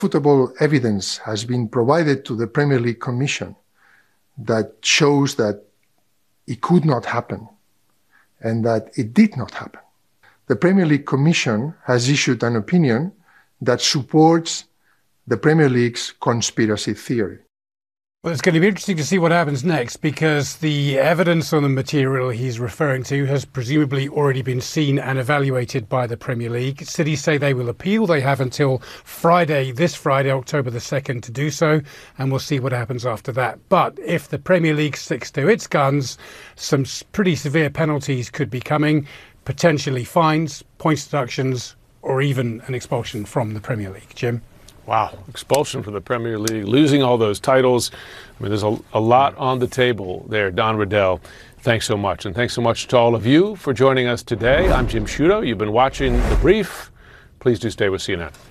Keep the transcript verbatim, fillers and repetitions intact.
Football evidence has been provided to the Premier League Commission that shows that it could not happen and that it did not happen. The Premier League Commission has issued an opinion that supports the Premier League's conspiracy theory. Well, it's going to be interesting to see what happens next, because the evidence on the material he's referring to has presumably already been seen and evaluated by the Premier League. City say they will appeal. They have until Friday, this Friday, October the second, to do so, and we'll see what happens after that. But if the Premier League sticks to its guns, some pretty severe penalties could be coming, potentially fines, points deductions, or even an expulsion from the Premier League. Jim? Wow, expulsion from the Premier League, losing all those titles. I mean, there's a, a lot on the table there. Don Riddell, thanks so much. And thanks so much to all of you for joining us today. I'm Jim Sciutto. You've been watching The Brief. Please do stay with C N N.